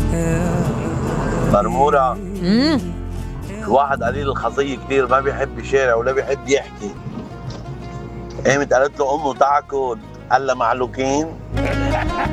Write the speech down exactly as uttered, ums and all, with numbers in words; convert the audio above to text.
مرمورة، امم في واحد قليل الخصية كثير ما بيحب يشارع ولا بيحب يحكي. قامت قالت له امه تاكل، قال لها معلوكين.